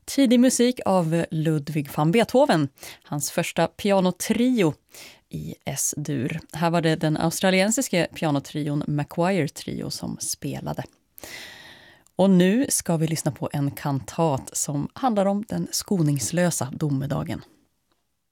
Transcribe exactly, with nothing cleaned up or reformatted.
Tidig musik av Ludwig van Beethoven, hans första pianotrio i S-dur. Här var det den australiensiske pianotrion Macquarie Trio som spelade. Och nu ska vi lyssna på en kantat som handlar om den skoningslösa domedagen.